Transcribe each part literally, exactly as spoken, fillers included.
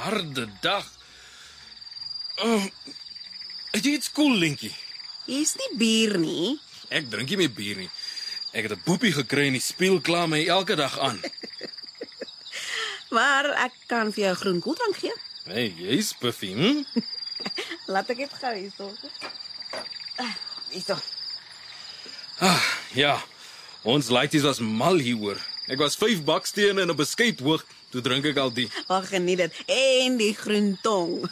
harde dag. Oh, het jy iets koel, Linkie? Hier's nie bier nie. Ek drink nie meer bier nie. Ek het 'n boepie gekry en die spieël kla my elke dag aan. Maar ek kan vir jou groen koeldrank gee. Nee, jy's Puffy, hm? Laat ek dit gou hierso. Ah, hierso. Ah, ja. Ons laities was mal hieroor. Ek was vyf bakstene en op 'n skate hoog, toe drink ek al die. Ag, geniet dit. En die groen tong.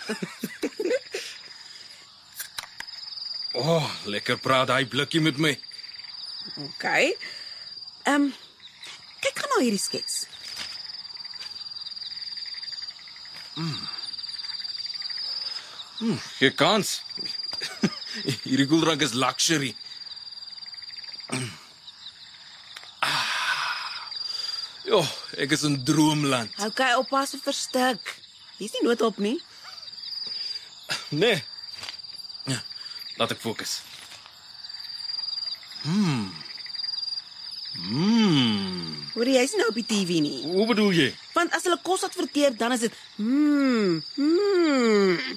Oh, lekker praat hy blikkie met my. OK. Ehm, um, kyk gou na hierdie skets. Gee kans. Hierdie koeldrank is luxury. Ah. Jo, ek is in droomland. OK, oppas vir verstik. Hier's nie noodop nie. Nee. Ja, laat ek fokus. Hmm. Hmm. Hoor jy, hy's nie nou op die T V nie. Hoe bedoel jy? Want as hulle kos adverteer, dan is dit mmm, mmm.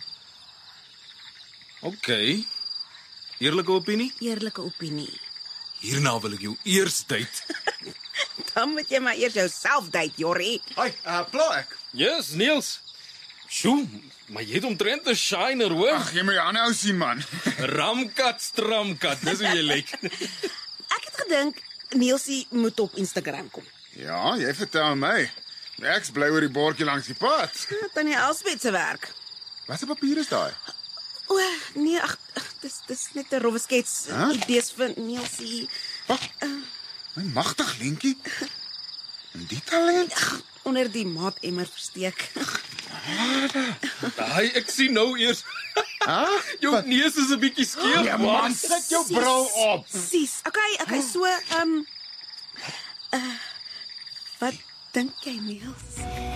OK. Eerlike opinie? Eerlike opinie. Hierna wil ek jou eers date. Dan moet jy maar eers jouself date, Jorrie. Hoi, uh, pla ek. Yes, Niels. Sjoe, maar jy het omtrent 'n shiner, hoor. Ag, jy moet jou aanhou sien, man. Ramkat, stramkat, dis hoe jy lyk. Ek het gedink Nielsie moet op Instagram kom. Ja, jy vertel my. Ek's bly oor die bordjie langs die pad. Tannie Elsbeth se werk. Wat se papier is daai? O, nee, ag, ag, dis dis net 'n rowwe skets. Huh? Idees vir Nielsie. Ag, my magtig Lientjie. En die talent. Onder die maatemmer versteek. Daai, ek sien nou eers. Ha? Jou neus is 'n bietjie skeef, Ja, man. man, sit jou bril op. Sis, okay, okay, so ehm um, uh, wat dink jy, Niels?